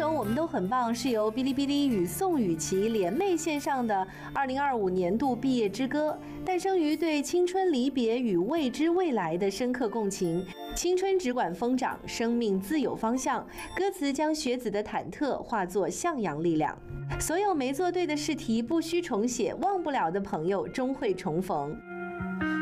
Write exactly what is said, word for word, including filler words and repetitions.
首《我们都很棒》是由哔哩哔哩与宋雨琦联袂献上的二零二五年度毕业之歌，诞生于对青春离别与未知未来的深刻共情。青春只管疯长，生命自有方向。歌词将学子的忐忑化作向阳力量。所有没做对的试题不需重写，忘不了的朋友终会重逢。